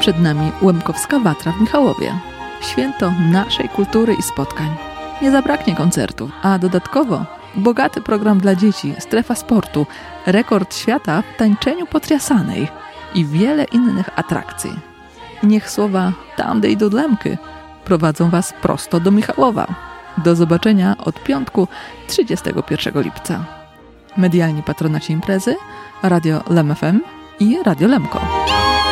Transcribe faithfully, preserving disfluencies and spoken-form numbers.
Przed nami Łemkowska Watra w Michałowie. Święto naszej kultury i spotkań. Nie zabraknie koncertów, a dodatkowo bogaty program dla dzieci, strefa sportu, rekord świata w tańczeniu potriasanej i wiele innych atrakcji. Niech słowa tam de idą dlemky prowadzą Was prosto do Michałowa. Do zobaczenia od piątku trzydziestego pierwszego lipca. Medialni patronaci imprezy Radio Lem F M i Radio Lemko.